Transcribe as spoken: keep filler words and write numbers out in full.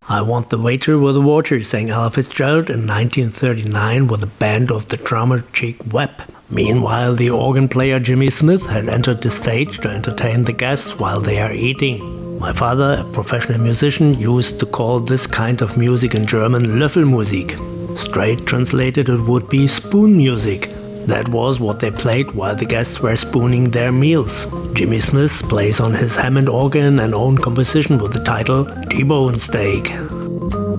I Want the Waiter with the Water, sang Ella Fitzgerald in nineteen thirty-nine with the band of the drummer Chick Webb. Meanwhile, the organ player Jimmy Smith had entered the stage to entertain the guests while they are eating. My father, a professional musician, used to call this kind of music in German Löffelmusik. Straight translated, it would be spoon music. That was what they played while the guests were spooning their meals. Jimmy Smith plays on his Hammond organ an own composition with the title T-Bone Steak.